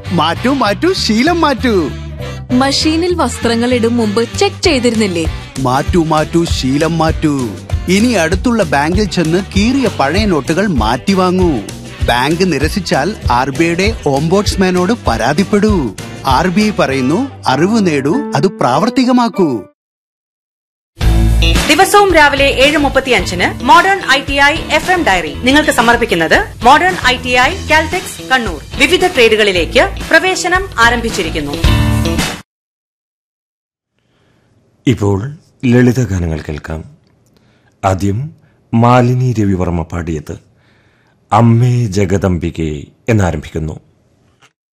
മാറ്റൂ മാറ്റൂ ശീലം മാറ്റൂ. മഷീനിൽ വസ്ത്രങ്ങൾ ഇടും മുമ്പ് ചെക്ക് ചെയ്തിരുന്നില്ലേ? മാറ്റൂ മാറ്റൂ ശീലം മാറ്റൂ. ഇനി അടുത്തുള്ള ബാങ്കിൽ ചെന്ന് കീറിയ പഴയ നോട്ടുകൾ മാറ്റി വാങ്ങൂ. ബാങ്ക് നിരസിച്ചാൽ RBIയുടെ ഓംബോഡ്സ്മാനോട് പരാതിപ്പെടൂ. RBI പറയുന്നു, അറിവ് നേടൂ, അത് പ്രാവർത്തികമാക്കൂ. ദിവസവും രാവിലെ 7:35 മോഡേൺ ITI FM ഡയറി നിങ്ങൾക്ക് സമർപ്പിക്കുന്നത് മോഡേൺ ITI കാൽടെക്സ് കണ്ണൂർ. വിവിധ ട്രേഡുകളിലേക്ക് പ്രവേശനം ആരംഭിച്ചിരിക്കുന്നു. ഇപ്പോൾ ലളിതഗാനങ്ങൾ കേൾക്കാം. ആദ്യം മാലിനി രവിവർമ്മ പാടിയത് അമ്മേ ജഗദംബികെ എന്നാരംഭിക്കുന്നു.